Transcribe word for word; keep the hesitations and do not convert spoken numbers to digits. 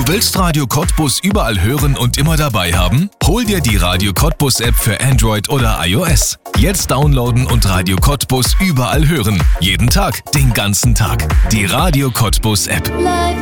Du willst Radio Cottbus überall hören und immer dabei haben? Hol dir die Radio Cottbus App für Android oder iOS. Jetzt downloaden und Radio Cottbus überall hören. Jeden Tag, den ganzen Tag. Die Radio Cottbus App.